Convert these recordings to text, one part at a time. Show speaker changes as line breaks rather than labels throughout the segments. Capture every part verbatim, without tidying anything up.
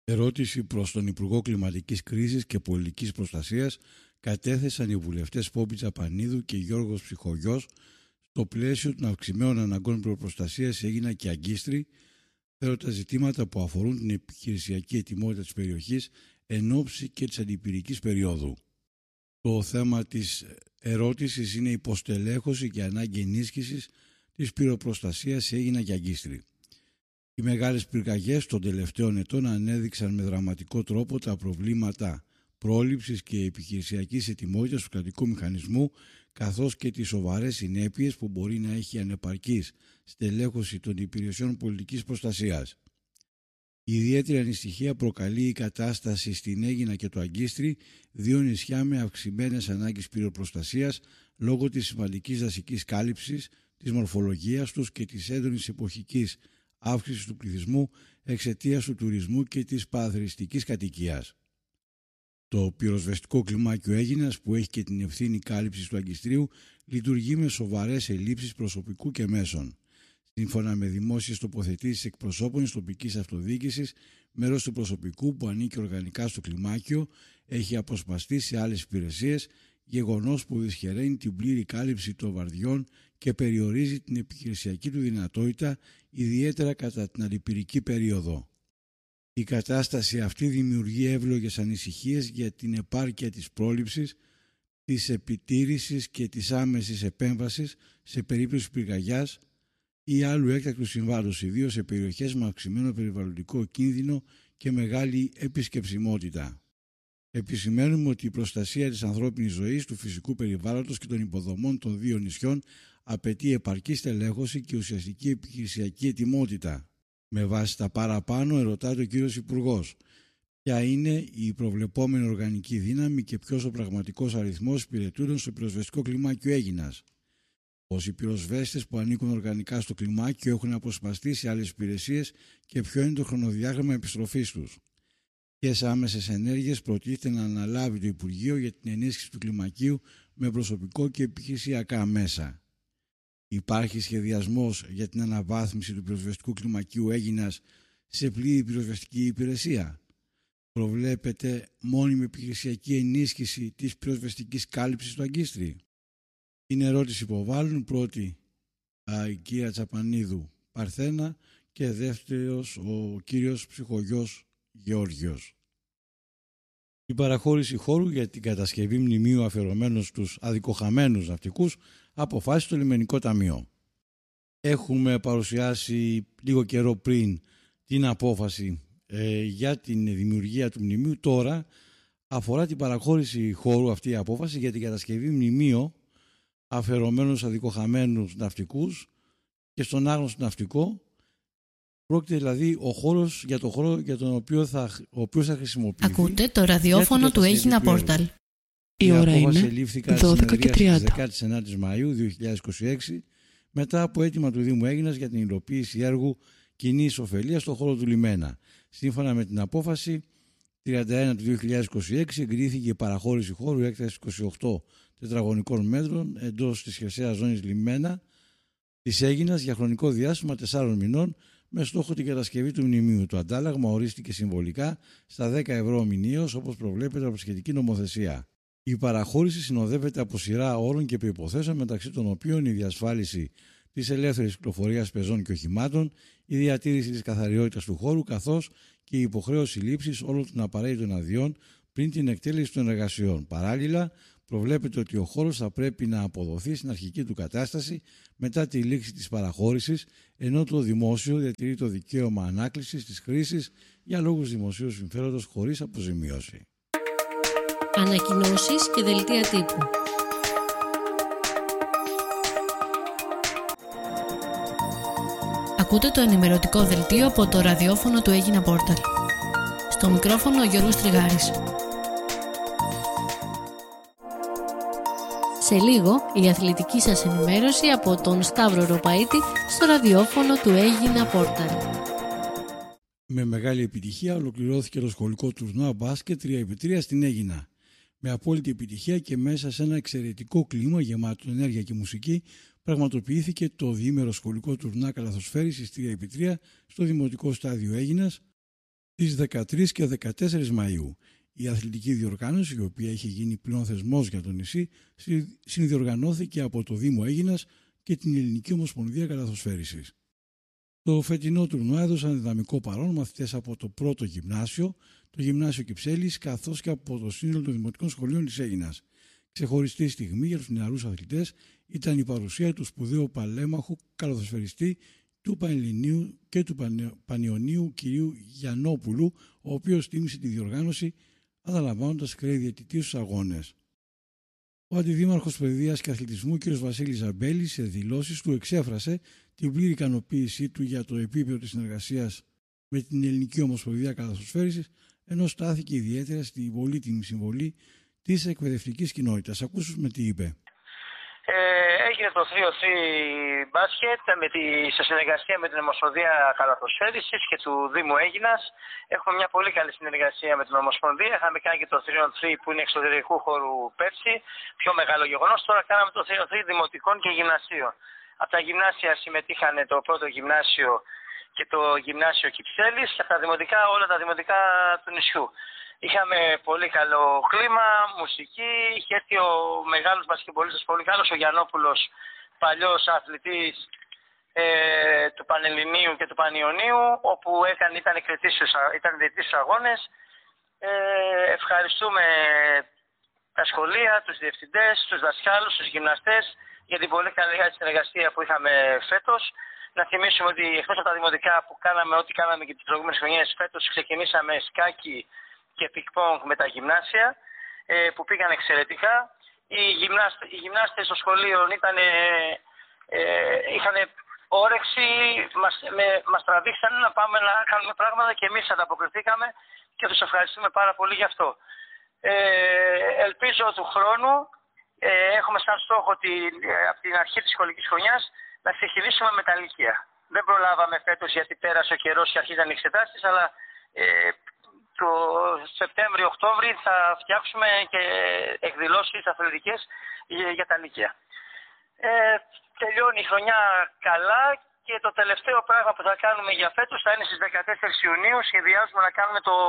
Ερώτηση προς τον Υπουργό Κλιματικής Κρίσης και Πολιτικής Προστασίας κατέθεσαν οι βουλευτές Πόμπη Τζαπανίδου και Γιώργος Ψυχογιός στο πλαίσιο των αυξημένων αναγκών πυροπροστασίας σε Αίγινα και Αγκίστρη, θέτοντας ζητήματα που αφορούν την επιχειρησιακή ετοιμότητα της περιοχής εν ώψη και της αντιπυρικής περίοδου. Το θέμα της ερώτησης είναι η υποστελέχωση και ανάγκη ενίσχυσης της πυροπροστασίας σε Αίγινα και Αγκίστρη. Οι μεγάλες πυρκαγιές των τελευταίων ετών ανέδειξαν με δραματικό τρόπο τα προβλήματα πρόληψης και επιχειρησιακής ετοιμότητας του κρατικού μηχανισμού, καθώς και τις σοβαρές συνέπειες που μπορεί να έχει ανεπαρκής στελέχωση των υπηρεσιών πολιτικής προστασίας. Η ιδιαίτερη ανησυχία προκαλεί η κατάσταση στην Αίγινα και το Αγκίστρη, δύο νησιά με αυξημένες ανάγκες πυροπροστασίας λόγω της σημαντικής δασικής κάλυψης, της μορφολογίας τους και της έντονης εποχικής αύξησης του πληθυσμού εξαιτίας του τουρισμού και της παραθεριστικής κατοικίας. Το πυροσβεστικό κλιμάκιο Αίγινας, που έχει και την ευθύνη κάλυψης του Αγκιστρίου, λειτουργεί με σοβαρές ελλείψεις προσωπικού και μέσων. Σύμφωνα με δημόσιες τοποθετήσεις εκπροσώπων της τοπικής αυτοδιοίκησης, μέρος του προσωπικού που ανήκει οργανικά στο κλιμάκιο έχει αποσπαστεί σε άλλες υπηρεσίες, γεγονός που δυσχεραίνει την πλήρη κάλυψη των βαρδιών και περιορίζει την επιχειρησιακή του δυνατότητα, ιδιαίτερα κατά την αντιπυρική περίοδο. Η κατάσταση αυτή δημιουργεί εύλογες ανησυχίες για την επάρκεια της πρόληψης, της επιτήρησης και της άμεσης επέμβασης σε περίπτωση πυρκαγιάς ή άλλου έκτακτου συμβάντος, ιδίως σε περιοχές με αυξημένο περιβαλλοντικό κίνδυνο και μεγάλη επισκεψιμότητα. Επισημαίνουμε ότι η προστασία της ανθρώπινης ζωής, του φυσικού περιβάλλοντος και των υποδομών των δύο νησιών απαιτεί επαρκή στελέχωση και ουσιαστική επιχειρησιακή ετοιμότητα. Με βάση τα παραπάνω, ερωτάται ο κύριος Υπουργός, ποια είναι η προβλεπόμενη οργανική δύναμη και ποιος ο πραγματικός αριθμός υπηρετούντων στο πυροσβεστικό κλιμάκιο Αίγινας. Πως οι πυροσβέστες που ανήκουν οργανικά στο κλιμάκιο έχουν αποσπαστεί σε άλλες υπηρεσίες και ποιο είναι το χρονοδιάγραμμα επιστροφής τους. Ποιες άμεσες ενέργειες προτίθεται να αναλάβει το Υπουργείο για την ενίσχυση του κλιμακίου με προσωπικό και επιχειρησιακά μέσα. Υπάρχει σχεδιασμός για την αναβάθμιση του πυροσβεστικού κλιμακίου Αίγινας σε πλήρη πυροσβεστική υπηρεσία. Προβλέπεται μόνιμη επιχειρησιακή ενίσχυση της πυροσβεστικής κάλυψης του Αγκίστρη. Είναι ερώτηση που υποβάλλουν πρώτη η κυρία Τσαπανίδου Παρθένα και δεύτερος ο κύριος Ψυχογιός Γεώργιος. Η παραχώρηση χώρου για την κατασκευή μνημείου αφιερωμένου στους αδικοχαμένους ναυτικούς αποφάσισε το Λιμενικό Ταμείο. Έχουμε παρουσιάσει λίγο καιρό πριν την απόφαση ε, για την δημιουργία του μνημείου. Τώρα αφορά την παραχώρηση χώρου αυτή η απόφαση για την κατασκευή μνημείου αφιερωμένου στους αδικοχαμένους ναυτικούς και στον άγνωστο ναυτικό. Πρόκειται δηλαδή ο χώρος για το χώρο για τον οποίο θα, ο οποίος θα χρησιμοποιηθεί.
Ακούτε το ραδιόφωνο του Αίγινα Πόρταλ.
Η ώρα είναι δώδεκα και τριάντα. δεκαεννέα Μαΐου δύο χιλιάδες είκοσι έξι, μετά από αίτημα του Δήμου Αίγινας για την υλοποίηση έργου κοινής ωφελίας στον χώρο του λιμένα. Σύμφωνα με την απόφαση τριάντα ένα του δύο χιλιάδες είκοσι έξι, εγκρίθηκε η παραχώρηση χώρου έκτασης είκοσι οκτώ τετραγωνικών μέτρων εντός της χερσαίας ζώνης λιμένα της Αίγινας για χρονικό διάστημα τεσσάρων μηνών, με στόχο την κατασκευή του μνημείου. Το αντάλλαγμα ορίστηκε συμβολικά στα δέκα ευρώ μηνίως, όπως προβλέπεται από σχετική νομοθεσία. Η παραχώρηση συνοδεύεται από σειρά όρων και προϋποθέσεων, μεταξύ των οποίων η διασφάλιση της ελεύθερης κυκλοφορίας πεζών και οχημάτων, η διατήρηση της καθαριότητας του χώρου, καθώς και η υποχρέωση λήψης όλων των απαραίτητων αδειών πριν την εκτέλεση των εργασιών. Παράλληλα, προβλέπεται ότι ο χώρος θα πρέπει να αποδοθεί στην αρχική του κατάσταση μετά τη λήξη της παραχώρησης, ενώ το δημόσιο διατηρεί το δικαίωμα ανάκλησης της χρήσης για λόγους δημοσίου συμφέροντος χωρίς αποζημίωση.
Ανακοινώσεις και δελτία τύπου. Ακούτε το ενημερωτικό δελτίο από το ραδιόφωνο του Αίγινα Πόρταλ. Στο μικρόφωνο ο Γιώργος Τριγάρης. Σε λίγο η αθλητική σας ενημέρωση από τον Σταύρο Ροπαίτη στο ραδιόφωνο του Αίγινα Πόρταλ.
Με μεγάλη επιτυχία ολοκληρώθηκε το σχολικό τουρνουά μπάσκετ τρία επί τρία στην Αίγινα. Με απόλυτη επιτυχία και μέσα σε ένα εξαιρετικό κλίμα γεμάτο ενέργεια και μουσική, πραγματοποιήθηκε το διήμερο σχολικό τουρνουά καλαθοσφαίρισης τρία επί τρία στο Δημοτικό Στάδιο Αίγινας, Στις δεκατρείς και δεκατέσσερις Μαΐου η αθλητική διοργάνωση, η οποία είχε γίνει πλέον θεσμός για το νησί, συνδιοργανώθηκε από το Δήμο Αίγινας και την Ελληνική Ομοσπονδία Καλαθοσφαίρισης. Το φετινό τουρνουά έδωσαν δυναμικό παρόν μαθητές από το πρώτο γυμνάσιο, το Γυμνάσιο Κυψέλης, καθώς και από το σύνολο των Δημοτικών Σχολείων της Αίγινας. Ξεχωριστή στιγμή για τους νεαρούς αθλητές ήταν η παρουσία του σπουδαίου παλέμαχου καλαθοσφαιριστή του Πανελληνίου και του Πανιωνίου κ. Γιαννόπουλου, ο οποίος τίμησε τη διοργάνωση αναλαμβάνοντας χρέη διαιτητή στους αγώνες. Ο Αντιδήμαρχος Παιδείας και Αθλητισμού κ. Βασίλης Ζαμπέλης σε δηλώσεις του εξέφρασε την πλήρη ικανοποίησή του για το επίπεδο της συνεργασίας με την Ελληνική Ομοσπονδία Καλαθοσφαίρισης, ενώ στάθηκε ιδιαίτερα στην πολύτιμη συμβολή της εκπαιδευτικής κοινότητας. Ακούσουμε τι είπε.
Ε, έγινε το τρία τρία μπάσκετ με τη, σε συνεργασία με την Ομοσπονδία Καλαθοσφαίρισης και του Δήμου Αίγινας. Έχουμε μια πολύ καλή συνεργασία με την Ομοσπονδία. Είχαμε κάνει και το τρία τρία που είναι εξωτερικού χώρου πέρσι, πιο μεγάλο γεγονός. Τώρα κάναμε το τρία τρία δημοτικών και γυμνασίων. Από τα γυμνάσια συμμετείχαν το πρώτο γυμνάσιο και το γυμνάσιο Κυψέλης και από τα δημοτικά όλα τα δημοτικά του νησιού. Είχαμε πολύ καλό κλίμα, μουσική, είχε έρθει ο μεγάλος μπασκετμπολίστας, πολύ καλός, ο Γιαννόπουλος, παλιός αθλητής ε, του Πανελληνίου και του Πανιωνίου, όπου έκανε, ήταν διαιτητής στους αγώνες. Ε, ευχαριστούμε τα σχολεία, τους διευθυντές, τους δασκάλους, τους γυμναστές για την πολύ καλή συνεργασία που είχαμε φέτος. Να θυμίσουμε ότι εκτός από τα δημοτικά που κάναμε ό,τι κάναμε και τις προηγούμενες χρονιές, φέτος ξεκινήσαμε σκάκι και πικ-πονγκ με τα γυμνάσια ε, που πήγαν εξαιρετικά. Οι, γυμνάστε, οι γυμνάστες στο σχολείο ήταν, ε, ε, είχαν όρεξη, μας, με, μας τραβήξαν να πάμε να κάνουμε πράγματα και εμείς ανταποκριθήκαμε και τους ευχαριστούμε πάρα πολύ γι' αυτό. Ε, ελπίζω του χρόνου, ε, έχουμε σαν στόχο την, ε, από την αρχή της σχολικής χρονιάς να ξεκινήσουμε με τα λύκεια. Δεν προλάβαμε φέτος γιατί πέρασε ο καιρός και αρχίζαν οι εξετάσεις, αλλά ε, το Σεπτέμβριο-Οκτώβρη θα φτιάξουμε και εκδηλώσεις αθλητικές για τα λύκεια. Ε, τελειώνει η χρονιά καλά και το τελευταίο πράγμα που θα κάνουμε για φέτος θα είναι στις δεκατέσσερις Ιουνίου. Σχεδιάζουμε να κάνουμε το,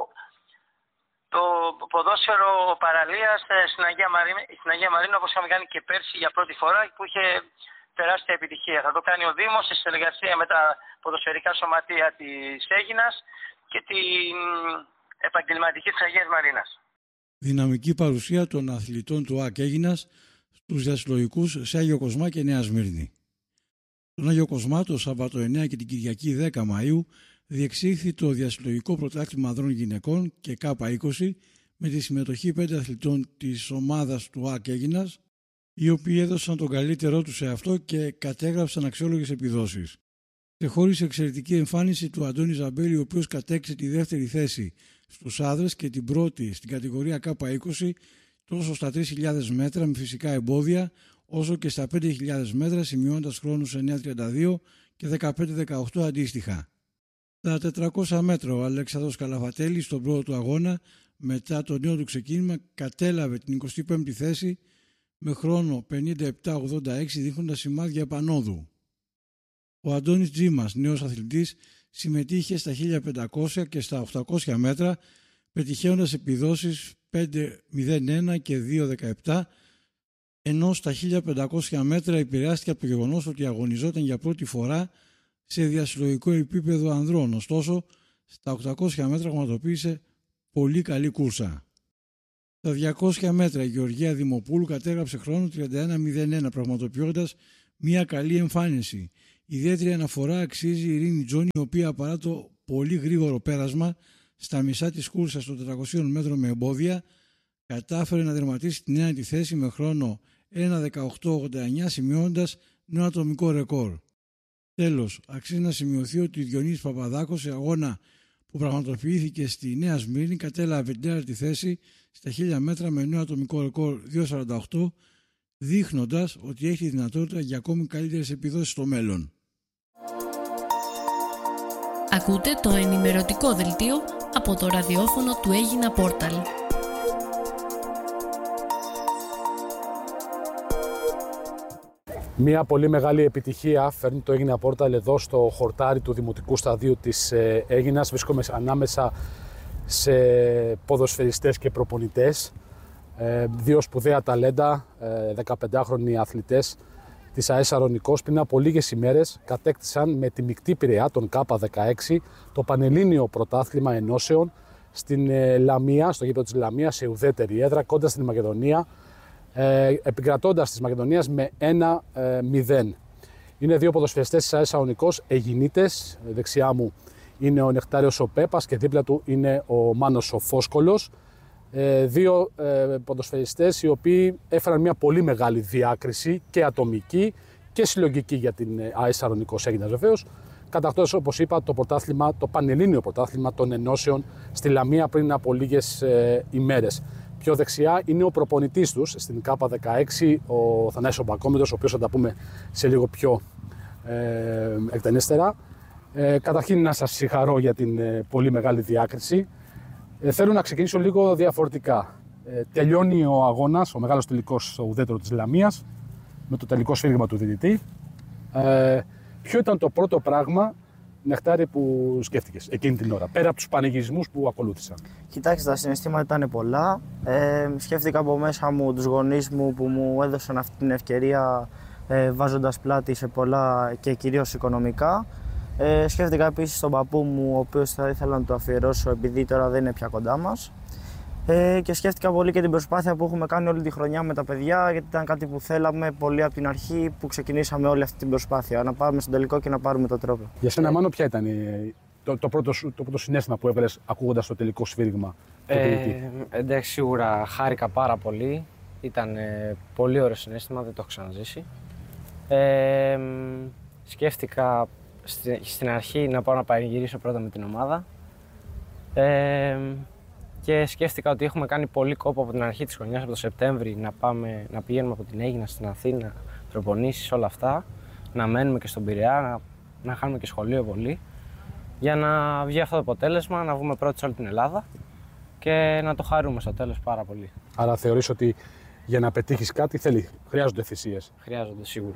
το ποδόσφαιρο παραλίας στην Αγία Μαρίνο, στην Αγία Μαρίνο, όπως είχαμε κάνει και πέρσι για πρώτη φορά που είχε τεράστια επιτυχία. Θα το κάνει ο Δήμος σε συνεργασία με τα ποδοσφαιρικά σωματεία της Αίγινας και την επαγγελματική της Αγίας Μαρίνας.
Δυναμική παρουσία των αθλητών του ΑΚ Αίγινας στους διασυλλογικούς σε Άγιο Κοσμά και Νέα Σμύρνη. Στον Άγιο Κοσμά το Σάββατο εννέα και την Κυριακή δέκα Μαΐου διεξήχθη το διασυλλογικό πρωτάθλημα ανδρών γυναικών και Κάπα είκοσι με τη συμμετοχή πέντε αθλητών της ομάδας του ΑΚ Αίγινας, οι οποίοι έδωσαν τον καλύτερό τους σε αυτό και κατέγραψαν αξιόλογες επιδόσεις. Ξεχώρισε εξαιρετική εμφάνιση του Αντώνη Ζαμπέλη, ο οποίος κατέκτησε τη δεύτερη θέση στους άνδρες και την πρώτη στην κατηγορία Κάπα είκοσι τόσο στα τρεις χιλιάδες μέτρα με φυσικά εμπόδια, όσο και στα πέντε χιλιάδες μέτρα, σημειώνοντας χρόνους εννέα τριάντα δύο και δεκαπέντε δεκαοκτώ αντίστοιχα. Στα τετρακόσια μέτρα ο Αλέξανδρος Καλαφατέλης στον πρώτο του αγώνα, μετά το νέο του ξεκίνημα, κατέλαβε την εικοστή πέμπτη θέση με χρόνο πενήντα επτά ογδόντα έξι, δείχνοντας σημάδια επανόδου. Ο Αντώνης Τζίμας, νέος αθλητής, συμμετείχε στα χίλια πεντακόσια και στα οκτακόσια μέτρα, πετυχαίνοντας επιδόσεις πέντε μηδέν ένα και δύο δεκαεπτά, ενώ στα χίλια πεντακόσια μέτρα επηρεάστηκε από το γεγονός ότι αγωνιζόταν για πρώτη φορά σε διασυλλογικό επίπεδο ανδρών. Ωστόσο, στα οκτακόσια μέτρα πραγματοποίησε πολύ καλή κούρσα. Στα διακόσια μέτρα η Γεωργία Δημοπούλου κατέγραψε χρόνο τριάντα ένα μηδέν ένα, πραγματοποιώντας μια καλή εμφάνιση. Ιδιαίτερη αναφορά αξίζει η Ειρήνη Τζόνη, η οποία παρά το πολύ γρήγορο πέρασμα στα μισά της κούρσας των τετρακοσίων μέτρων με εμπόδια, κατάφερε να δερματίσει την ένατη θέση με χρόνο ένα δεκαοκτώ ογδόντα εννέα, σημειώνοντας νέο ατομικό ρεκόρ. Τέλος, αξίζει να σημειωθεί ότι ο Διονύσης Παπαδάκος, σε αγώνα που πραγματοποιήθηκε στη Νέα Σμύρνη, κατέλαβε την τέταρτη θέση στα χίλια μέτρα με νέο ατομικό ρεκόρ δύο σαράντα οκτώ, δείχνοντας ότι έχει δυνατότητα για ακόμη καλύτερες επιδόσεις στο μέλλον.
Ακούτε το ενημερωτικό δελτίο από το ραδιόφωνο του Αίγινα Πόρταλ.
Μια πολύ μεγάλη επιτυχία φέρνει το Αίγινα Πόρταλ εδώ στο χορτάρι του Δημοτικού Σταδίου της Αίγινας. Βρίσκομαι ανάμεσα σε ποδοσφαιριστές και προπονητές, δύο σπουδαία ταλέντα, δεκαπεντάχρονοι αθλητές της ΑΕΣ Αρωνικός. Πριν από λίγες ημέρες κατέκτησαν με τη μεικτή Πειραιά, τον Κάπα δεκαέξι, το Πανελλήνιο Πρωτάθλημα Ενώσεων στην Λαμία, στο γήπεδο της Λαμίας, σε ουδέτερη έδρα, κοντά στην Μακεδονία, επικρατώντας της Μακεδονίας με ένα μηδέν. Είναι δύο ποδοσφαιριστές της ΑΕΣ Αρωνικός, Αιγινίτες. Δεξιά μου είναι ο Νεκτάριος ο Πέπας και δίπλα του είναι ο Μάνος ο Φόσκολος. Δύο ποδοσφαιριστές οι οποίοι έφεραν μια πολύ μεγάλη διάκριση και ατομική και συλλογική για την ΑΕΣ Αρωνικός Αίγινας βεβαίως, κατακτώντας, όπως είπα, το πρωτάθλημα, το Πανελλήνιο Πρωτάθλημα των Ενώσεων στη Λαμία πριν από λίγες ε, ημέρες. Πιο δεξιά είναι ο προπονητής τους στην Κάπα δεκαέξι, ο Θανάσης Μπακόμητος, ο οποίος θα τα πούμε σε λίγο πιο ε, εκτενέστερα. Ε, καταρχήν να σας συγχαρώ για την ε, πολύ μεγάλη διάκριση. Ε, θέλω να ξεκινήσω λίγο διαφορετικά. Ε, τελειώνει ο αγώνας, ο μεγάλος τελικός στο ουδέτερο της Λαμίας, με το τελικό σφύριγμα του διαιτητή. Ε, ποιο ήταν το πρώτο πράγμα, Νεκτάρη, που σκέφτηκες εκείνη την ώρα, πέρα από τους πανηγυρισμούς που ακολούθησαν?
Κοιτάξτε, τα συναισθήματα ήταν πολλά. Ε, σκέφτηκα από μέσα μου τους γονείς μου που μου έδωσαν αυτή την ευκαιρία, ε, βάζοντας πλάτη σε πολλά και κυρίως οικονομικά. Ε, σκέφτηκα επίσης τον παππού μου, ο οποίος θα ήθελα να το αφιερώσω επειδή τώρα δεν είναι πια κοντά μας. Ε, και σκέφτηκα πολύ και την προσπάθεια που έχουμε κάνει όλη τη χρονιά με τα παιδιά, γιατί ήταν κάτι που θέλαμε πολύ από την αρχή που ξεκινήσαμε όλη αυτή την προσπάθεια. Να πάμε στον τελικό και να πάρουμε το τρόπο.
Για σένα, Μάνο, ποια ήταν το, το, πρώτο, το πρώτο συναίσθημα που έβγαλες ακούγοντας το τελικό σφύριγμα?
Ε, εντάξει, σίγουρα χάρηκα πάρα πολύ. Ήταν ε, πολύ ωραίο συναίσθημα, δεν το έχω ξαναζήσει. Ε, σκέφτηκα στη, στην αρχή να πάω να πανηγυρίσω πρώτα με την ομάδα. Ε, Και σκέφτηκα ότι έχουμε κάνει πολύ κόπο από την αρχή της χρονιάς, από το Σεπτέμβρη, να, πάμε, να πηγαίνουμε από την Αίγινα στην Αθήνα, προπονήσεις, όλα αυτά, να μένουμε και στον Πειραιά, να, να χάνουμε και σχολείο πολύ, για να βγει αυτό το αποτέλεσμα, να βγούμε πρώτοι σε όλη την Ελλάδα και να το χαρούμε στο τέλος πάρα πολύ.
Άρα θεωρείς ότι για να πετύχεις κάτι θέλει, χρειάζονται θυσίες?
Χρειάζονται, σίγουρα.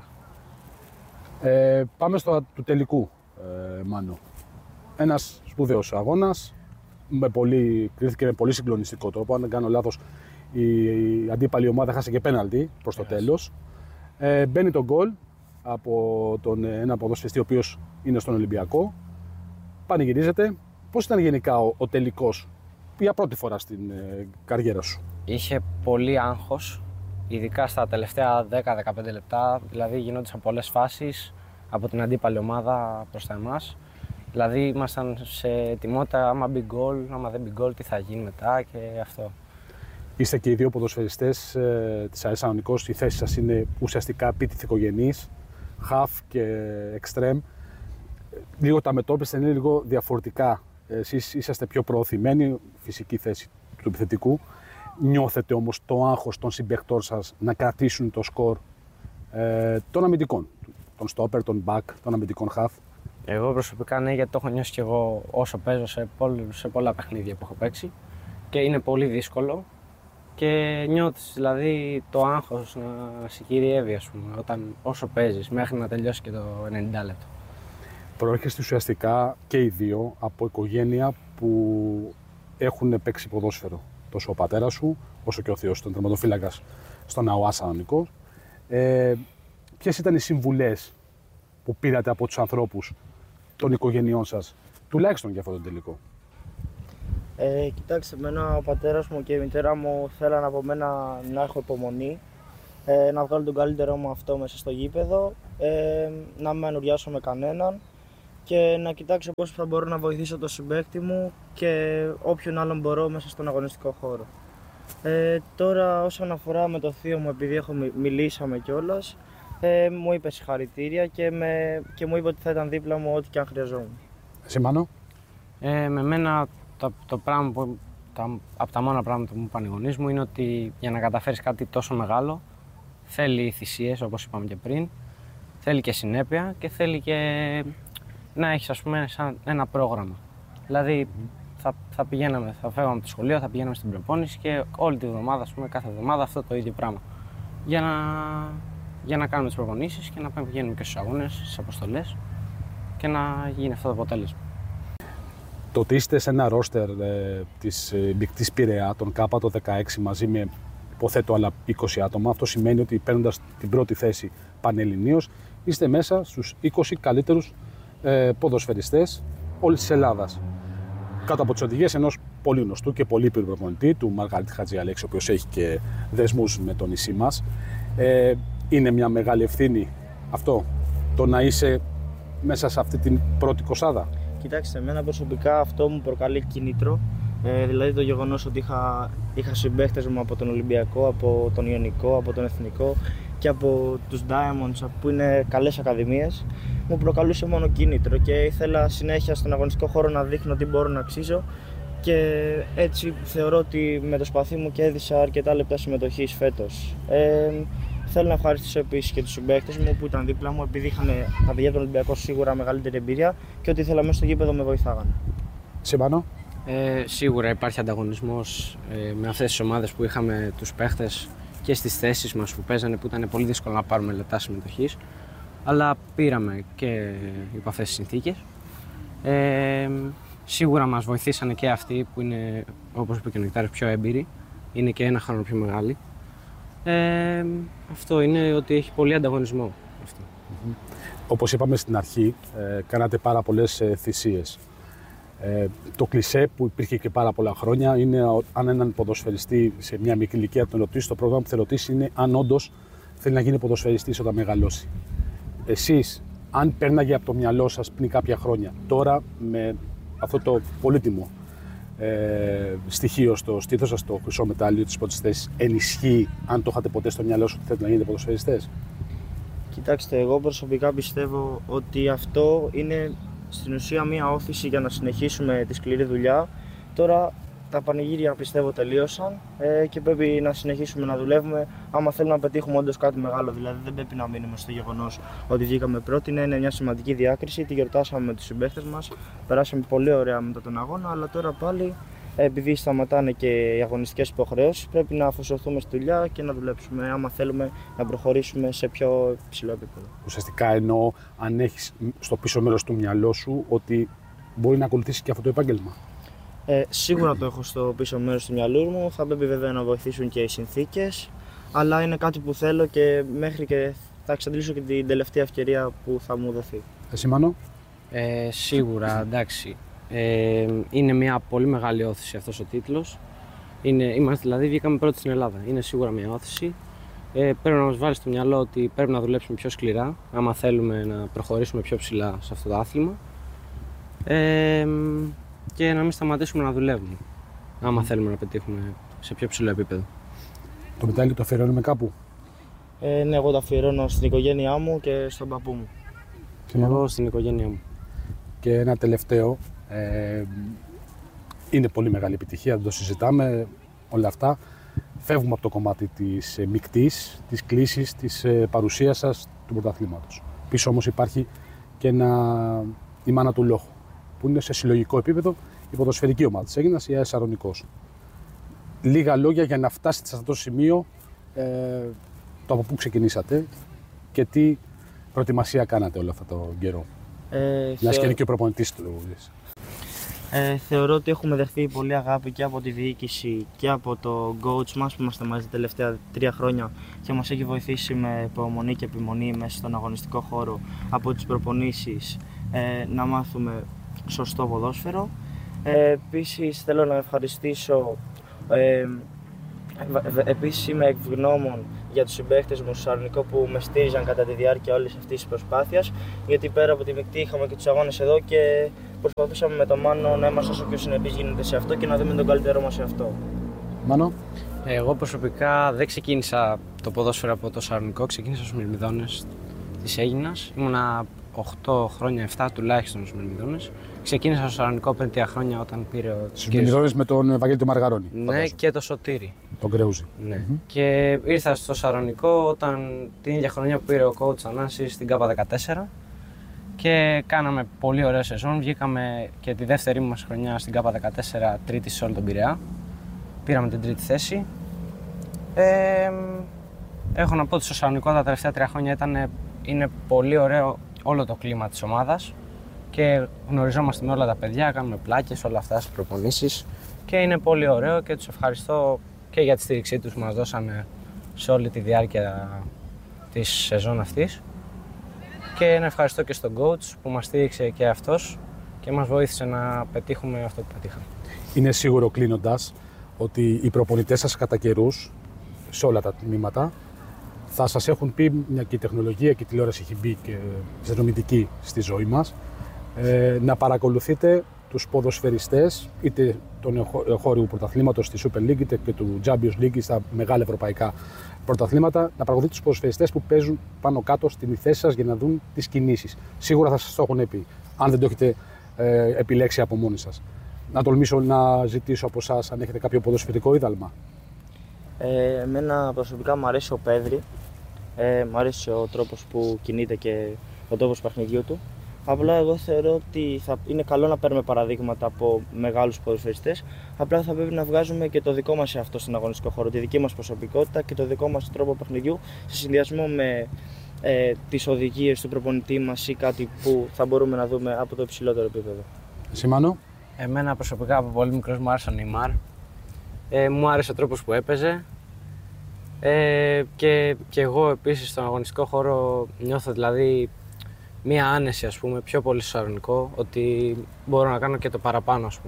Ε, πάμε στο του τελικού, ε, Μάνο. Ένας σπουδαίος αγώνας. Με πολύ, κρίθηκε με πολύ συγκλονιστικό τρόπο. Αν δεν κάνω λάθος, η, η αντίπαλη ομάδα χάσε και πέναλτι προς το yes. τέλος. Ε, μπαίνει το γκολ από τον, ένα ποδοσφαιριστή ο οποίος είναι στον Ολυμπιακό. Πανηγυρίζεται. Πώς ήταν γενικά ο, ο τελικός για πρώτη φορά στην ε, καριέρα σου?
Είχε πολύ άγχος, ειδικά στα τελευταία δέκα με δεκαπέντε λεπτά. Δηλαδή γινόντουσαν πολλές φάσεις από την αντίπαλη ομάδα προς τα εμάς. Δηλαδή ήμασταν σε ετοιμότητα, άμα μπει γκολ, άμα δεν μπει γκολ, τι θα γίνει μετά και αυτό.
Είστε και οι δύο ποδοσφαιριστές ε, της ΑΕΣ Αρωνικός, η θέση σας είναι ουσιαστικά πιτηθικογενής, half και extreme. Λίγο τα μετώπιστε, είναι λίγο διαφορετικά. Εσείς είσαστε πιο προωθημένοι, φυσική θέση του επιθετικού. Νιώθετε όμως το άγχος των συμπαικτών σας να κρατήσουν το σκορ ε, των αμυντικών, των stopper, των back, των αμυντικών half?
Εγώ προσωπικά ναι, γιατί το έχω νιώσει και εγώ όσο παίζω σε, πολλ, σε πολλά παιχνίδια που έχω παίξει και είναι πολύ δύσκολο και νιώθεις δηλαδή το άγχος να σε κυριεύει, ας πούμε, όταν, όσο παίζεις μέχρι να τελειώσει και το ενενήντα λεπτό.
Προέρχεστε ουσιαστικά και οι δύο από οικογένεια που έχουν παίξει ποδόσφαιρο. Τόσο ο πατέρας σου όσο και ο θείος του, τερματοφύλακας στον ΑΟΑ Αρωνικός. Ε, ποιες ήταν οι συμβουλές που πήρατε από τους ανθρώπους των οικογενειών σας, τουλάχιστον για αυτόν τον τελικό?
Ε, κοιτάξτε, εμένα ο πατέρας μου και η μητέρα μου θέλαν από μένα να έχω υπομονή, ε, να βγάλω τον καλύτερό μου αυτό μέσα στο γήπεδο, ε, να μην ανουριάσω με κανέναν και να κοιτάξω πώς θα μπορώ να βοηθήσω τον συμπαίκτη μου και όποιον άλλον μπορώ μέσα στον αγωνιστικό χώρο. Ε, τώρα όσον αφορά με το θείο μου, επειδή έχω μιλήσαμε κιόλας, Ε, μου είπε συγχαρητήρια και, με, και μου είπε ότι θα ήταν δίπλα μου ό,τι και αν χρειαζόμουν.
Εσύ, Μάνο?
Ε, με μένα το, το πράγμα που, τα, από τα μόνα πράγματα που μου είπαν οι γονείς μου είναι ότι για να καταφέρεις κάτι τόσο μεγάλο θέλει θυσίες, όπως είπαμε και πριν, θέλει και συνέπεια και θέλει και να έχεις, ας πούμε, σαν ένα πρόγραμμα. Δηλαδή θα, θα πηγαίναμε, θα φεύγαμε από το σχολείο, θα πηγαίναμε στην προπόνηση και όλη τη βδομάδα, ας πούμε, κάθε εβδομάδα αυτό το ίδιο πράγμα. Για να για να κάνουμε τις προπονήσεις και να πάμε πηγαίνουμε και στους αγώνες, στις αποστολές και να γίνει αυτό το αποτέλεσμα.
Το ότι είστε σε ένα ρόστερ ε, της ε, Μπικτής Πειραιά, τον ΚΑΠΑ το δεκαέξι, μαζί με υποθέτω άλλα είκοσι άτομα, αυτό σημαίνει ότι παίρνοντας την πρώτη θέση πανελληνίως, είστε μέσα στους είκοσι καλύτερους ε, ποδοσφαιριστές όλης της Ελλάδας. Κάτω από τις οδηγίες ενός πολύ γνωστού και πολύ ήπειρου προπονητή, του Μαργαρίτη Χατζιαλέξη, ο οποίος έχει και δεσμούς με το νησί μας. Ε, είναι μια μεγάλη ευθύνη αυτό, το να είσαι μέσα σε αυτή την πρώτη κοσάδα.
Κοιτάξτε, εμένα προσωπικά αυτό μου προκαλεί κίνητρο. Ε, δηλαδή το γεγονός ότι είχα, είχα συμπαίχτες μου από τον Ολυμπιακό, από τον Ιωνικό, από τον Εθνικό και από τους Diamonds, που είναι καλές ακαδημίες, μου προκαλούσε μόνο κίνητρο και ήθελα συνέχεια στον αγωνιστικό χώρο να δείχνω τι μπορώ να αξίζω, και έτσι θεωρώ ότι με το σπαθί μου κέρδισα αρκετά λεπτά συμμετοχής φέτος. Ε, θέλω να ευχαριστήσω επίσης και τους συμπαίκτες μου που ήταν δίπλα μου, επειδή είχαν τα παιδιά του Ολυμπιακού σίγουρα μεγαλύτερη εμπειρία και ότι ήθελα μέσα στο γήπεδο με βοηθάγανε.
Σύμπανο.
Ε, σίγουρα υπάρχει ανταγωνισμός ε, με αυτές τις ομάδες που είχαμε τους παίχτες και στις θέσεις μας που παίζανε, που ήταν πολύ δύσκολο να πάρουμε λεπτά συμμετοχής, αλλά πήραμε και υπό αυτές τις συνθήκες. Ε, σίγουρα μας βοηθήσανε και αυτοί που είναι, όπως είπε και ο Νεκτάρης, πιο έμπειροι, είναι και ένα χρόνο πιο μεγάλοι. Ε, αυτό είναι ότι έχει πολύ ανταγωνισμό αυτό.
Mm-hmm. Όπως είπαμε στην αρχή, ε, κάνατε πάρα πολλές ε, θυσίες. Ε, το κλισέ που υπήρχε και πάρα πολλά χρόνια είναι αν έναν ποδοσφαιριστή σε μια μικρή ηλικία τον ρωτήσει, το πρόγραμμα που θα ρωτήσει είναι αν όντως θέλει να γίνει ποδοσφαιριστής όταν μεγαλώσει. Εσείς, αν πέρναγε από το μυαλό σας πριν κάποια χρόνια, τώρα με αυτό το πολύτιμο ε, στοιχείο στο στήθος σας, το χρυσό μετάλλιο της πρώτης θέσης, ενισχύει αν το είχατε ποτέ στο μυαλό σας ότι θέλετε να γίνετε ποδοσφαιριστές?
Κοιτάξτε, εγώ προσωπικά πιστεύω ότι αυτό είναι στην ουσία μία όθηση για να συνεχίσουμε τη σκληρή δουλειά. Τώρα τα πανηγύρια πιστεύω τελείωσαν ε, και πρέπει να συνεχίσουμε να δουλεύουμε άμα θέλουμε να πετύχουμε όντως κάτι μεγάλο. Δηλαδή δεν πρέπει να μείνουμε στο γεγονός ότι βγήκαμε πρώτοι. Ναι, είναι μια σημαντική διάκριση, τη γιορτάσαμε με τους συμπαίχτες μας, περάσαμε πολύ ωραία μετά τον αγώνα, αλλά τώρα πάλι επειδή σταματάνε και οι αγωνιστικές υποχρεώσεις, πρέπει να αφοσιωθούμε στη δουλειά και να δουλέψουμε άμα θέλουμε να προχωρήσουμε σε πιο υψηλό επίπεδο.
Ουσιαστικά εννοώ αν έχεις στο πίσω μέρος του μυαλό σου ότι μπορεί να ακολουθήσεις και αυτό το επάγγελμα.
Ε, σίγουρα το έχω στο πίσω μέρος του μυαλού μου, θα πρέπει βέβαια να βοηθήσουν και οι συνθήκες, αλλά είναι κάτι που θέλω και μέχρι και θα εξαντλήσω και την τελευταία ευκαιρία που θα μου δοθεί.
Εσύ Μάνο?
Ε, σίγουρα, εντάξει. Ε, είναι μια πολύ μεγάλη όθηση αυτός ο τίτλος. Είναι, είμαστε δηλαδή, βγήκαμε πρώτοι στην Ελλάδα. Είναι σίγουρα μια όθηση. Ε, πρέπει να μας βάλει στο μυαλό ότι πρέπει να δουλέψουμε πιο σκληρά, άμα θέλουμε να προχωρήσουμε πιο ψηλά σε αυτό το άθλημα. Ε, και να μην σταματήσουμε να δουλεύουμε, άμα mm. θέλουμε να πετύχουμε σε πιο ψηλό επίπεδο.
Το μετάλλιο το αφιερώνουμε κάπου?
Ε, ναι, εγώ το αφιερώνω στην οικογένειά μου και στον παππού μου.
Και εγώ στην οικογένειά μου.
Και ένα τελευταίο, ε, είναι πολύ μεγάλη επιτυχία, δεν το συζητάμε όλα αυτά. Φεύγουμε από το κομμάτι της ε, μικτής, της κλίσης, της ε, παρουσίας σας του πρωταθλήματος. Πίσω όμως υπάρχει και ένα, η μάνα του Λόχου, που είναι σε συλλογικό επίπεδο η ποδοσφαιρική ομάδα της Αίγινας, η ΑΕΣ Σαρονικός. Λίγα λόγια για να φτάσετε σε αυτό το σημείο, ε, το από πού ξεκινήσατε και τι προετοιμασία κάνατε όλο αυτό το καιρό.
Ε,
Μιας
θεω...
και είναι και ο προπονητής του.
Ε, θεωρώ ότι έχουμε δεχθεί πολύ αγάπη και από τη διοίκηση και από το coach μας που είμαστε μαζί τα τελευταία τρία χρόνια και μας έχει βοηθήσει με υπομονή και επιμονή μέσα στον αγωνιστικό χώρο από τις προπονήσεις ε, να μάθουμε σωστό ποδόσφαιρο. Ε, επίσης θέλω να ευχαριστήσω, ε, επίσης είμαι ευγνώμων για τους συμπαίχτες μου στο Σαρονικό που με στήριζαν κατά τη διάρκεια όλης αυτής της προσπάθειας, γιατί πέρα από τη μεικτή είχαμε και τους αγώνες εδώ και προσπαθούσαμε με τον Μάνο να είμαστε όσο πιο συνεπείς γίνεται σε αυτό και να δούμε τον καλύτερό μας σε αυτό.
Μάνο?
Εγώ προσωπικά δεν ξεκίνησα το ποδόσφαιρο από το Σαρονικό, ξεκίνησα στους Μυρμηδόνες της Αίγινας. Ήμουνα οκτώ χρόνια, επτά τουλάχιστον στους Μυρμηδόνες. Ξεκίνησα στο Σαρονικό πριν τρία χρόνια όταν πήρε ο...
Στους Μυρμηδόνες με τον Ευαγγέλη του Μαργαρόνη.
Ναι,
φαντάζομαι. Και
το Σωτήρι.
Τον Κρεούζη.
Ναι. Mm-hmm. Και ήρθα στο Σαρονικό όταν την ίδια χρονιά που πήρε ο coach Ανάσης στην Κάπα δεκατέσσερα και κάναμε πολύ ωραία σεζόν. Βγήκαμε και τη δεύτερη μας χρονιά στην Κάπα δεκατέσσερα τρίτη σε όλο τον Πειραιά. Πήραμε την τρίτη θέση. Ε, Έχω να πω ότι στο Σαλονικό τα τελευταία τρία χρόνια ήταν, είναι πολύ ωραίο όλο το κλίμα της ομάδας και γνωριζόμαστε με όλα τα παιδιά, κάνουμε πλάκες, όλα αυτά στις προπονήσεις και είναι πολύ ωραίο και τους ευχαριστώ και για τη στήριξή τους που μας δώσανε σε όλη τη διάρκεια της σεζόν αυτής και να ευχαριστώ και στον coach που μας στήριξε και αυτός και μας βοήθησε να πετύχουμε αυτό που πετύχαμε.
Είναι σίγουρο, κλείνοντας, ότι οι προπονητές σας κατά καιρούς, σε όλα τα τμήματα, θα σας έχουν πει, μια και η τεχνολογία και η τηλεόραση έχει μπει και συνδρομητική στη ζωή μας, ε, να παρακολουθείτε τους ποδοσφαιριστές, είτε των εγχώριου πρωταθλήματος στη Super League, είτε και του Champions League, στα μεγάλα ευρωπαϊκά πρωταθλήματα, να παρακολουθείτε τους ποδοσφαιριστές που παίζουν πάνω κάτω στην θέση σας για να δουν τις κινήσεις. Σίγουρα θα σας το έχουν πει, αν δεν το έχετε ε, επιλέξει από μόνοι σας. Να τολμήσω να ζητήσω από εσάς αν έχετε κάποιο ποδοσφαιρικό είδαλμα.
Ε, εμένα προσωπικά μου αρέσει ο Πέδρη, ε, μου αρέσει ο τρόπος που κινείται και ο τρόπος παιχνιδιού του. Απλά εγώ θεωρώ ότι θα είναι καλό να παίρνουμε παραδείγματα από μεγάλους ποδοσφαιριστές. Απλά θα πρέπει να βγάζουμε και το δικό μας εαυτό στον αγωνιστικό χώρο, τη δική μας προσωπικότητα και το δικό μας τρόπο παιχνιδιού σε συνδυασμό με ε, τις οδηγίες του προπονητή μας ή κάτι που θα μπορούμε να δούμε από το υψηλότερο επίπεδο.
Σιμάνο.
Εμένα προσωπικά από πολύ μικρός μου άρεσε ο Νεϊμάρ. Ε, μου άρεσε ο τρόπος που έπαιζε ε, και, και εγώ επίσης στον αγωνιστικό χώρο νιώθω δηλαδή μία άνεση, ας πούμε, πιο πολύ στο Σαλονικό, ότι μπορώ να κάνω και το παραπάνω, ας πούμε.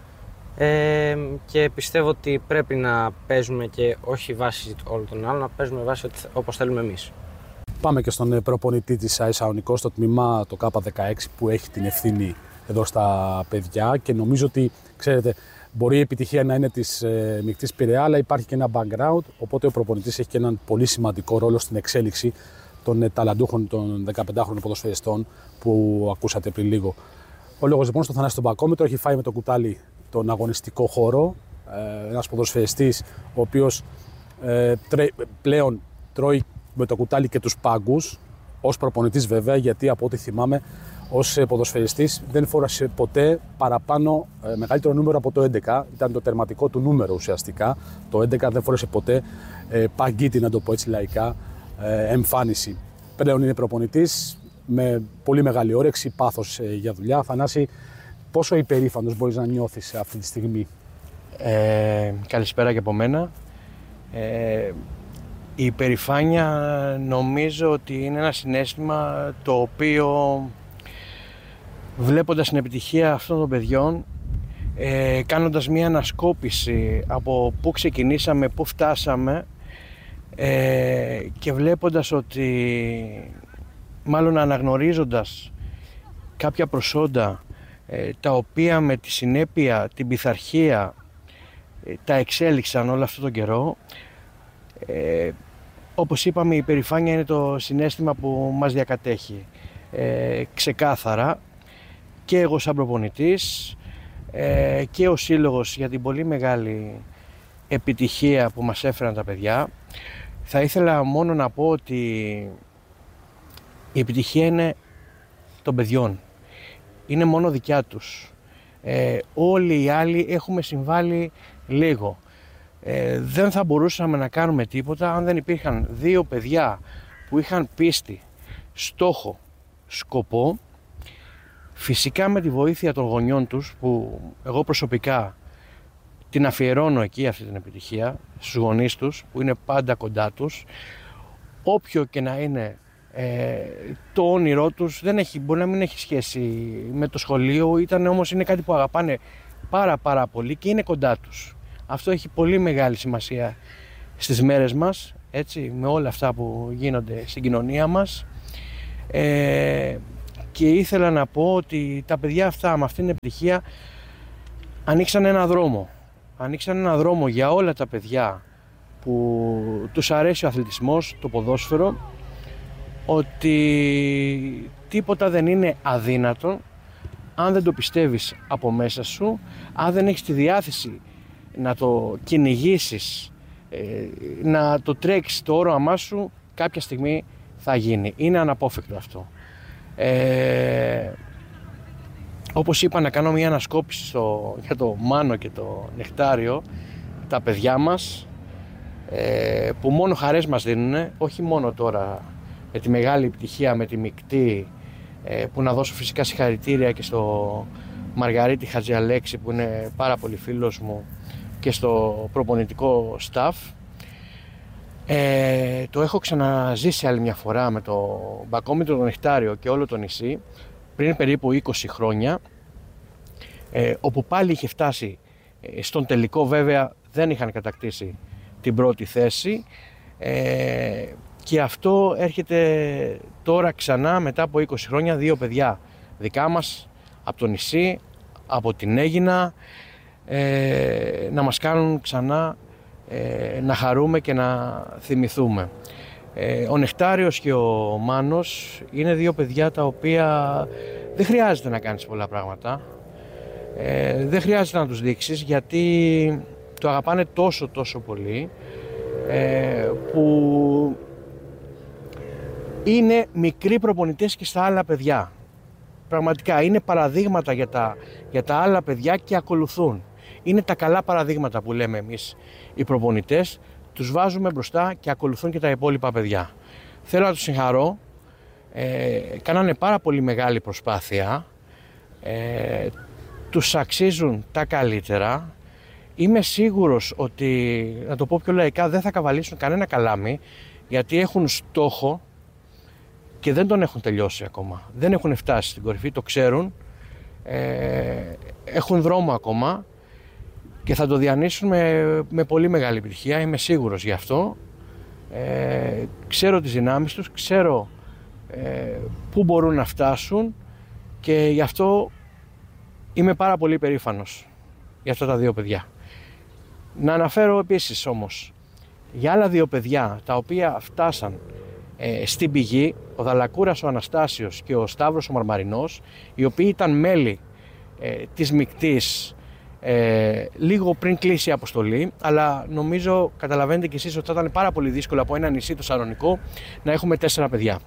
Ε, και πιστεύω ότι πρέπει να παίζουμε και όχι βάσει όλων των άλλων, να παίζουμε βάσει όπως θέλουμε εμείς.
Πάμε και στον προπονητή της ΑΕ Σαλονικό, στο τμήμα το K δεκαέξι που έχει την ευθύνη εδώ στα παιδιά και νομίζω ότι, ξέρετε, μπορεί η επιτυχία να είναι της ε, Μικτής Πειραιά, αλλά υπάρχει και ένα background, οπότε ο προπονητής έχει και έναν πολύ σημαντικό ρόλο στην εξέλιξη των ε, ταλαντούχων των δεκαπεντάχρονων ποδοσφαιριστών που ακούσατε πριν λίγο. Ο λόγος λοιπόν στο Θανάση τον Πακόμετρο έχει φάει με το κουτάλι τον αγωνιστικό χώρο, ε, ένας ποδοσφαιριστής ο οποίος ε, τρέ, πλέον τρώει με το κουτάλι και τους πάγκους, ως προπονητής βέβαια, γιατί από ό,τι θυμάμαι ως ποδοσφαιριστής δεν φόρασε ποτέ παραπάνω ε, μεγαλύτερο νούμερο από το έντεκα, ήταν το τερματικό του νούμερο ουσιαστικά. Το έντεκα δεν φόρασε ποτέ ε, παγκίτη, να το πω έτσι λαϊκά, ε, εμφάνιση. Πλέον είναι προπονητής με πολύ μεγάλη όρεξη, πάθος ε, για δουλειά. Θανάση, πόσο υπερήφανος μπορείς να νιώθεις αυτή τη στιγμή?
Ε, καλησπέρα και από μένα. Ε, η υπερηφάνεια νομίζω ότι είναι ένα συναίσθημα το οποίο, βλέποντας την επιτυχία αυτών των παιδιών, ε, κάνοντας μια ανασκόπηση από πού ξεκινήσαμε, πού φτάσαμε ε, και βλέποντας ότι, μάλλον αναγνωρίζοντας κάποια προσόντα ε, τα οποία με τη συνέπεια, την πειθαρχία ε, τα εξέλιξαν όλο αυτόν τον καιρό, ε, όπως είπαμε, η υπερηφάνεια είναι το συναίσθημα που μας διακατέχει ε, ξεκάθαρα. Και εγώ σαν προπονητής ε, και ο σύλλογος για την πολύ μεγάλη επιτυχία που μας έφεραν τα παιδιά. Θα ήθελα μόνο να πω ότι η επιτυχία είναι των παιδιών, είναι μόνο δικιά τους. Ε, όλοι οι άλλοι έχουμε συμβάλει λίγο. Ε, δεν θα μπορούσαμε να κάνουμε τίποτα αν δεν υπήρχαν δύο παιδιά που είχαν πίστη, στόχο, σκοπό. Φυσικά με τη βοήθεια των γονιών τους, που εγώ προσωπικά την αφιερώνω εκεί αυτή την επιτυχία, στους γονείς τους που είναι πάντα κοντά τους. Όποιο και να είναι ε, το όνειρό τους, δεν έχει, μπορεί να μην έχει σχέση με το σχολείο, ήταν όμως είναι κάτι που αγαπάνε πάρα πάρα πολύ και είναι κοντά τους. Αυτό έχει πολύ μεγάλη σημασία στις μέρες μας, έτσι, με όλα αυτά που γίνονται στην κοινωνία μας. Ε, και ήθελα να πω ότι τα παιδιά αυτά με αυτήν την επιτυχία ανοίξαν ένα δρόμο. Ανοίξαν ένα δρόμο για όλα τα παιδιά που τους αρέσει ο αθλητισμός, το ποδόσφαιρο, ότι τίποτα δεν είναι αδύνατο αν δεν το πιστεύεις από μέσα σου, αν δεν έχεις τη διάθεση να το κυνηγήσεις, να το τρέξεις το όραμά σου, κάποια στιγμή θα γίνει. Είναι αναπόφευκτο αυτό. Ε, όπως είπα, να κάνω μια ανασκόπηση στο, για το Μάνο και το Νεκτάριο, τα παιδιά μας. ε, που μόνο χαρές μας δίνουν, όχι μόνο τώρα με τη μεγάλη επιτυχία με τη μεικτή, ε, που να δώσω φυσικά συγχαρητήρια και στο Μαργαρίτη Χατζιαλέξη που είναι πάρα πολύ φίλος μου και στο προπονητικό staff. Ε, το έχω ξαναζήσει άλλη μια φορά με το Μπακόμητρο, το Νεκτάριο και όλο το νησί πριν περίπου είκοσι χρόνια, ε, όπου πάλι είχε φτάσει ε, στον τελικό. Βέβαια δεν είχαν κατακτήσει την πρώτη θέση, ε, και αυτό έρχεται τώρα ξανά μετά από είκοσι χρόνια, δύο παιδιά δικά μας από το νησί, από την Αίγινα, ε, να μας κάνουν ξανά ε, να χαρούμε και να θυμηθούμε. Ε, ο Νεκτάριος και ο Μάνος είναι δύο παιδιά τα οποία δεν χρειάζεται να κάνεις πολλά πράγματα, ε, δεν χρειάζεται να τους δείξεις, γιατί το αγαπάνε τόσο τόσο πολύ, ε, που είναι μικροί προπονητές και στα άλλα παιδιά. Πραγματικά είναι παραδείγματα για τα, για τα άλλα παιδιά και ακολουθούν. Είναι τα καλά παραδείγματα που λέμε εμείς οι προπονητές, τους βάζουμε μπροστά και ακολουθούν και τα υπόλοιπα παιδιά. Θέλω να τους συγχαρώ, ε, κάνανε πάρα πολύ μεγάλη προσπάθεια, ε, τους αξίζουν τα καλύτερα. Είμαι σίγουρος ότι, να το πω πιο λαϊκά, δεν θα καβαλήσουν κανένα καλάμι, γιατί έχουν στόχο και δεν τον έχουν τελειώσει ακόμα. Δεν έχουν φτάσει στην κορυφή, το ξέρουν, ε, έχουν δρόμο ακόμα και θα το διανύσουν με, με πολύ μεγάλη επιτυχία, είμαι σίγουρος γι' αυτό. Ε, ξέρω τις δυνάμεις τους, ξέρω ε, πού μπορούν να φτάσουν και γι' αυτό είμαι πάρα πολύ περήφανος για αυτά τα δύο παιδιά. Να αναφέρω επίσης όμως για άλλα δύο παιδιά τα οποία φτάσαν ε, στην πηγή, ο Δαλακούρας ο Αναστάσιος και ο Σταύρος ο Μαρμαρινός, οι οποίοι ήταν μέλη ε, της μεικτής ε, λίγο πριν κλείσει η αποστολή, αλλά νομίζω καταλαβαίνετε κι εσείς ότι θα ήταν πάρα πολύ δύσκολο από ένα νησί το Σαλονικό να έχουμε τέσσερα παιδιά.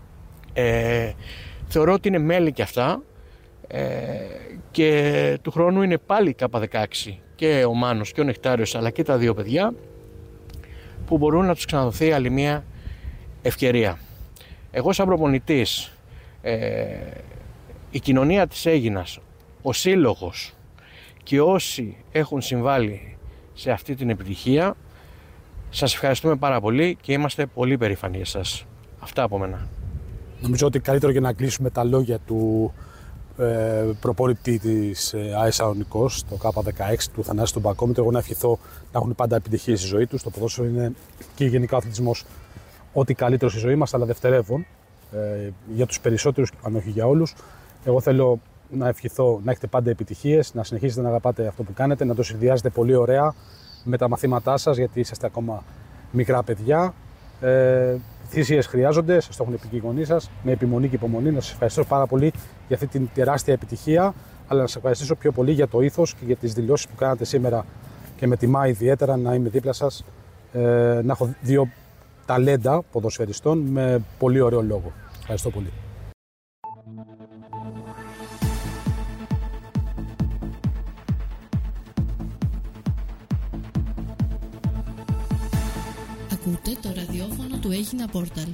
Ε, θεωρώ ότι είναι μέλη κι αυτά, ε, και του χρόνου είναι πάλι Κάπα δεκαέξι και ο Μάνος και ο Νεκτάριος, αλλά και τα δύο παιδιά που μπορούν να τους ξαναδοθεί άλλη μια ευκαιρία. Εγώ σαν προπονητής, ε, η κοινωνία της Αίγινας, ο σύλλογος και όσοι έχουν συμβάλει σε αυτή την επιτυχία, σας ευχαριστούμε πάρα πολύ και είμαστε πολύ περήφανοι για σας. Αυτά από μένα.
Νομίζω ότι καλύτερο για να κλείσουμε τα λόγια του ε, προπονητή της ε, ΑΕΣ Σαλονικός, το Κάπα δεκαέξι, του Θανάση του Μπακόμητρο, εγώ να ευχηθώ να έχουν πάντα επιτυχίες στη ζωή τους. Το ποδόσφαιρο είναι και γενικά ο αθλητισμός ό,τι καλύτερο στη ζωή μας, αλλά δευτερεύον ε, για τους περισσότερους, αν όχι για όλους. Εγώ θέλω να ευχηθώ να έχετε πάντα επιτυχίες, να συνεχίσετε να αγαπάτε αυτό που κάνετε, να το συνδυάζετε πολύ ωραία με τα μαθήματά σας, γιατί είσαστε ακόμα μικρά παιδιά. Ε, θυσίες χρειάζονται, σας το έχουν πει και οι γονείς σας, με επιμονή και υπομονή. Να σας ευχαριστήσω πάρα πολύ για αυτή την τεράστια επιτυχία, αλλά να σας ευχαριστήσω πιο πολύ για το ήθος και για τις δηλώσεις που κάνατε σήμερα και με τιμά ιδιαίτερα να είμαι δίπλα σας, ε, να έχω δύο ταλέντα ποδοσφαιριστών με πολύ ωραίο λόγο. Ευχαριστώ πολύ.
Ακούτε το ραδιόφωνο του Αίγινα Πόρταλ.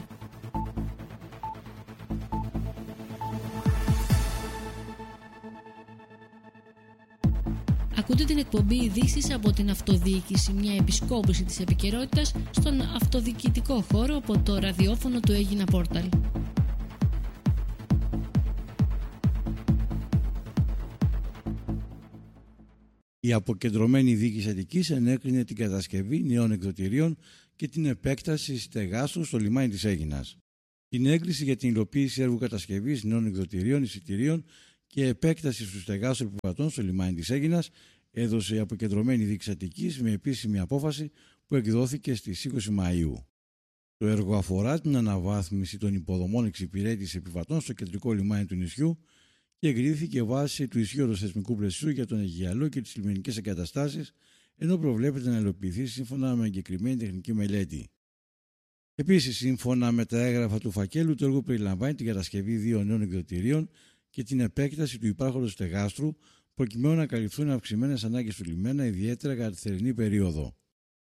Ακούτε την εκπομπή ειδήσεις από την αυτοδιοίκηση, μια επισκόπηση της επικαιρότητας στον αυτοδιοικητικό χώρο από το ραδιόφωνο του Αίγινα Πόρταλ.
Η αποκεντρωμένη διοίκηση Αττικής ενέκρινε την κατασκευή νέων εκδοτηρίων και την επέκταση στεγάστρου στο λιμάνι της Αίγινας. Την έγκριση για την υλοποίηση έργου κατασκευής νέων εκδοτηρίων, εισιτηρίων και επέκταση του στεγάστρου επιβατών στο λιμάνι της Αίγινας έδωσε η αποκεντρωμένη διοίκηση Αττικής με επίσημη απόφαση που εκδόθηκε στις είκοσι Μαΐου. Το έργο αφορά την αναβάθμιση των υποδομών εξυπηρέτησης επιβατών στο κεντρικό λιμάνι του νησιού και εγκρίθηκε βάσει του ισχύοντος θεσμικού πλαισίου για τον Αιγιαλό και τις λιμενικές εγκαταστάσεις, ενώ προβλέπεται να υλοποιηθεί σύμφωνα με εγκεκριμένη τεχνική μελέτη. Επίσης, σύμφωνα με τα έγγραφα του φακέλου, το έργο περιλαμβάνει την κατασκευή δύο νέων εκδοτηρίων και την επέκταση του υπάρχοντος στεγάστρου, προκειμένου να καλυφθούν αυξημένες ανάγκες του λιμένα, ιδιαίτερα κατά τη θερινή περίοδο.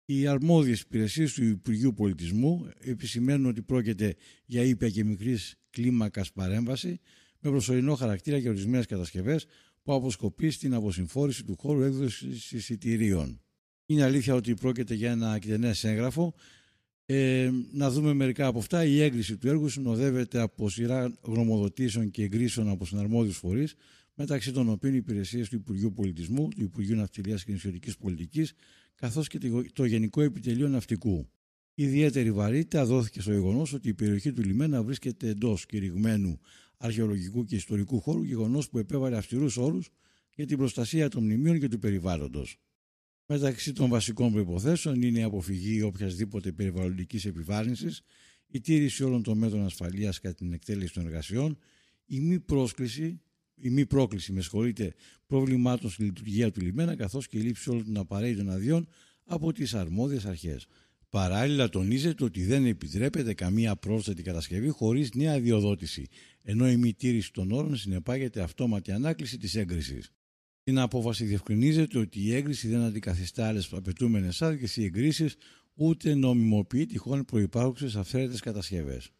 Οι αρμόδιες υπηρεσίες του Υπουργείου Πολιτισμού επισημαίνουν ότι πρόκειται για ήπια και μικρής κλίμακας παρέμβαση με προσωρινό χαρακτήρα για ορισμένες κατασκευές που αποσκοπεί στην αποσυμφόρηση του χώρου έκδοσης εισιτηρίων. Είναι αλήθεια ότι πρόκειται για ένα εκτενές έγγραφο. Ε, να δούμε μερικά από αυτά. Η έγκριση του έργου συνοδεύεται από σειρά γνωμοδοτήσεων και εγκρίσεων από συναρμόδιους φορείς, μεταξύ των οποίων οι υπηρεσίες του Υπουργείου Πολιτισμού, του Υπουργείου Ναυτιλίας και Νησιωτικής Πολιτικής, καθώς και το Γενικό Επιτελείο Ναυτικού. Ιδιαίτερη βαρύτητα δόθηκε στο γεγονός ότι η περιοχή του λιμένα βρίσκεται εντός κηρυγμένου αρχαιολογικού και ιστορικού χώρου, γεγονός που επέβαλε αυστηρούς όρους για την προστασία των μνημείων και του περιβάλλοντος. Μεταξύ των βασικών προϋποθέσεων είναι η αποφυγή οποιασδήποτε περιβαλλοντικής επιβάρυνσης, η τήρηση όλων των μέτρων ασφαλείας κατά την εκτέλεση των εργασιών, η μη πρόσκληση, η μη πρόκληση με συγχωρείτε, προβλημάτων στη λειτουργία του λιμένα, καθώς και η λήψη όλων των απαραίτητων αδειών από τις αρμόδιες αρχές. Παράλληλα, τονίζεται ότι δεν επιτρέπεται καμία πρόσθετη κατασκευή χωρίς νέα αδειοδότηση, ενώ η μη τήρηση των όρων συνεπάγεται αυτόματη ανάκληση της έγκρισης. Στην απόφαση διευκρινίζεται ότι η έγκριση δεν αντικαθιστά άλλες απαιτούμενες άδειες ή εγκρίσεις, ούτε νομιμοποιεί τυχόν προϋπάρχουσες αυθαίρετες κατασκευές.